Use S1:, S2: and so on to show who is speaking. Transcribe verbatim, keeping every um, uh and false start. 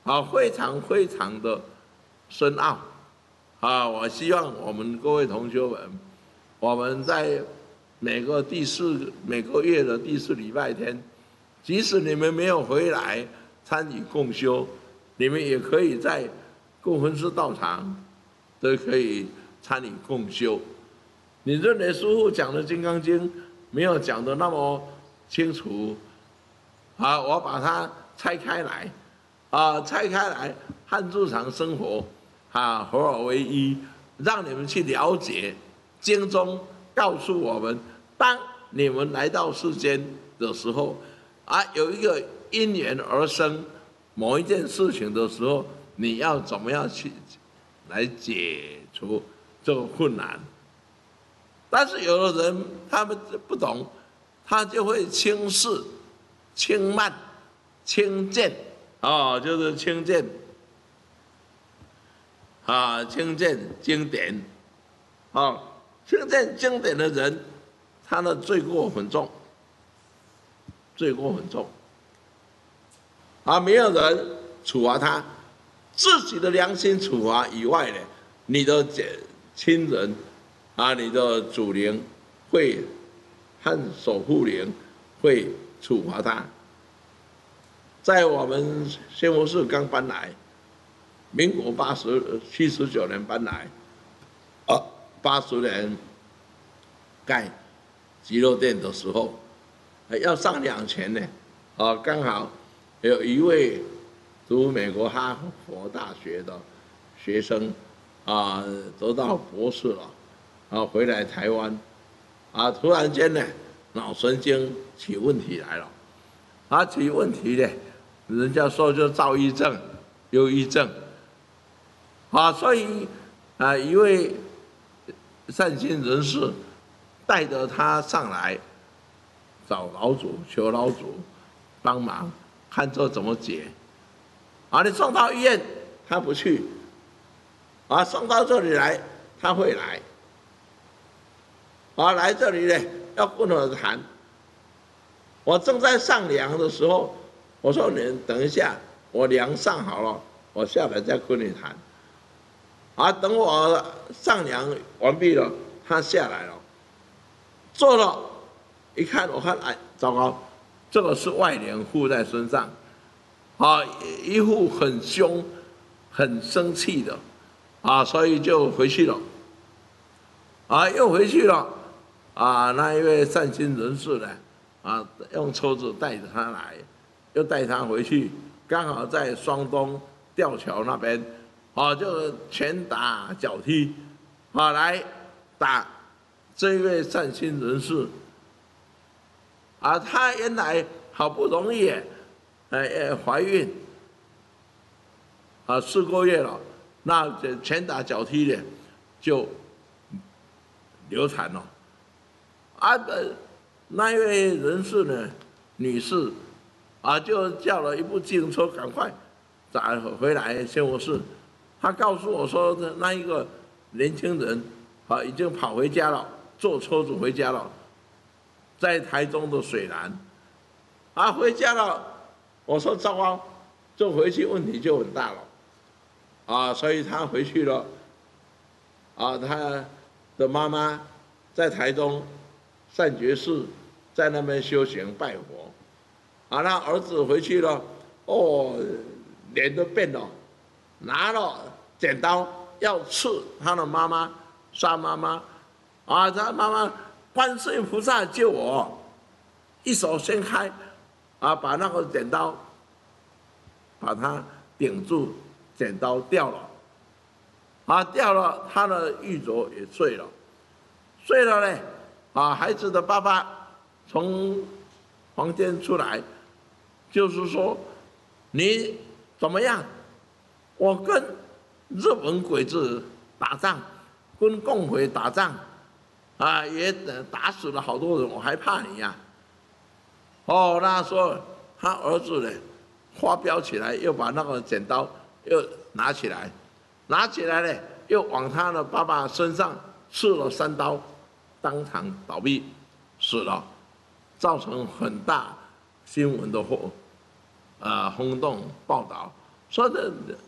S1: 啊，非常非常的深奥。啊，我希望我们各位同学们，我们在每个第四每个月的第四礼拜天，即使你们没有回来参与共修，你们也可以在共分寺道场都可以参与共修。你认为师父讲的《金刚经》没有讲的那么清楚？啊，我把它拆开来，啊，拆开来和日常生活啊合而为一，让你们去了解经中告诉我们，当你们来到世间的时候，啊，有一个因缘而生某一件事情的时候，你要怎么样去来解除这个困难？但是有的人他们不懂，他就会轻视、轻慢、轻贱，啊、哦，就是轻贱，啊，轻贱经典，啊、哦，轻贱经典的人，他的罪过很重，罪过很重，啊，没有人处罚他，自己的良心处罚以外呢，你的亲人。啊，你的祖灵会和守护灵会处罚他。在我们仙佛寺刚搬来，民国八十七十九年搬来，啊，八十年盖极乐殿的时候，要上两前呢，啊，刚好有一位读美国哈佛大学的学生啊，得到博士了。啊，回来台湾，啊，突然间呢，脑神经起问题来了，啊，起问题呢，人家说就躁郁症、忧郁症，啊，所以啊，一位善心人士带着他上来，找老祖求老祖帮忙，看这怎么解，啊，你送到医院他不去，啊，送到这里来他会来。啊，来这里呢，要跟我谈。我正在上梁的时候，我说你等一下，我梁上好了，我下来再跟你谈。啊，等我上梁完毕了，他下来了，做了，一看，我看，哎，糟糕，这个是外灵附在身上，啊，一副很凶、很生气的，啊，所以就回去了，啊，又回去了。啊，那一位善心人士呢？啊，用车子带着他来，又带他回去，刚好在双东吊桥那边，啊，就拳打脚踢，啊，来打这一位善心人士。啊，他原来好不容易，呃，怀孕，啊，四个月了，那拳打脚踢的就流产了。啊，那一位人士呢，女士，啊，就叫了一部自行车，赶快打回来仙佛寺。她告诉我说，那一个年轻人啊，已经跑回家了，坐车子回家了，在台中的水南，啊，回家了。我说糟糕，这回去问题就很大了，啊，所以他回去了，啊，他的妈妈在台中。善觉寺在那边修行拜佛，啊，那儿子回去了，哦，脸都变了，拿了剪刀要刺他的妈妈，杀妈妈，啊，他妈妈观世音菩萨救我，一手掀开，啊，把那个剪刀把它顶住，剪刀掉了，啊，掉了，他的玉镯也碎了，碎了呢。啊，孩子的爸爸从房间出来，就是说，你怎么样？我跟日本鬼子打仗，跟共匪打仗，啊，也打死了好多人，我还怕你呀、啊？哦，那时候他儿子呢，发飙起来，又把那个剪刀又拿起来，拿起来呢，又往他的爸爸身上刺了三刀。当场倒闭死了，造成很大新闻的轰啊轰动报道， 说的